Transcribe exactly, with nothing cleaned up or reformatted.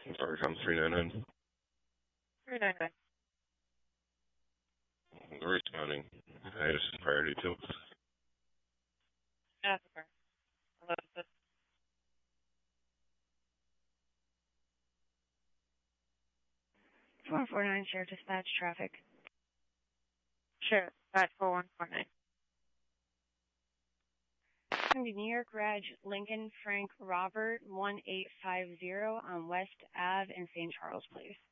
Starcom three nine nine. three nine nine. Responding. I just priority too. Yeah, that's fair. Elizabeth. four four nine, share dispatch traffic. Share dispatch four one four nine. New York Reg, Lincoln Frank Robert one eight five zero on West Ave in Saint Charles, please.